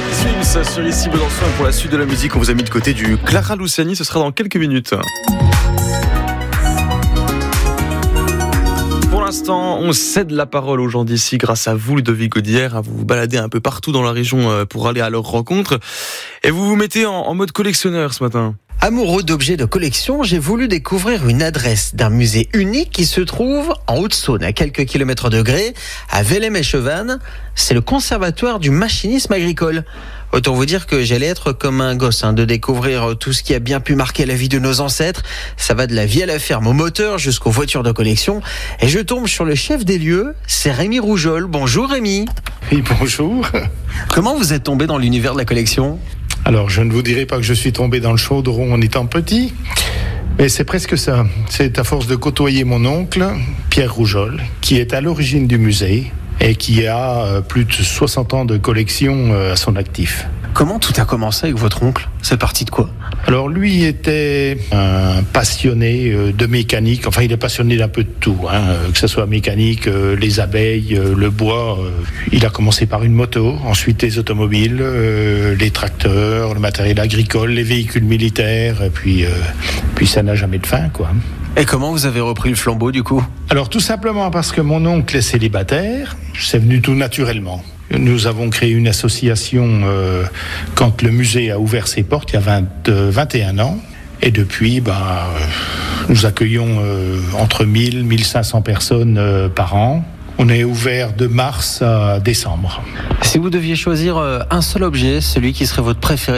Swims sur Ici Besançon, et pour la suite de la musique, on vous a mis de côté du Clara Luciani, ce sera dans quelques minutes. Pour l'instant, on cède la parole aux gens d'ici grâce à vous, Ludovic Gaudière, à vous balader un peu partout dans la région pour aller à leur rencontre. Et vous vous mettez en mode collectionneur ce matin. Amoureux d'objets de collection, j'ai voulu découvrir une adresse d'un musée unique qui se trouve en Haute-Saône, à quelques kilomètres de Gré, à Vélem-et-Chevannes. C'est le conservatoire du machinisme agricole. Autant vous dire que j'allais être comme un gosse de découvrir tout ce qui a bien pu marquer la vie de nos ancêtres. Ça va de la vie à la ferme au moteur jusqu'aux voitures de collection. Et je tombe sur le chef des lieux, c'est Rémi Rougeol. Bonjour Rémi. Oui, bonjour. Comment vous êtes tombé dans l'univers de la collection ? Alors, je ne vous dirai pas que je suis tombé dans le chaudron en étant petit, mais c'est presque ça. C'est à force de côtoyer mon oncle, Pierre Rougeol, qui est à l'origine du musée et qui a plus de 60 ans de collection à son actif. Comment tout a commencé avec votre oncle ? C'est parti de quoi ? Alors lui était un passionné de mécanique, enfin il est passionné d'un peu de tout, que ce soit mécanique, les abeilles, le bois. Il a commencé par une moto, ensuite les automobiles, les tracteurs, le matériel agricole, les véhicules militaires, et puis ça n'a jamais de fin, quoi. Et comment vous avez repris le flambeau du coup ? Alors tout simplement parce que mon oncle est célibataire, c'est venu tout naturellement. Nous avons créé une association quand le musée a ouvert ses portes il y a 21 ans. Et depuis, nous accueillons entre 1000 et 1500 personnes par an. On est ouvert de mars à décembre. Si vous deviez choisir un seul objet, celui qui serait votre préféré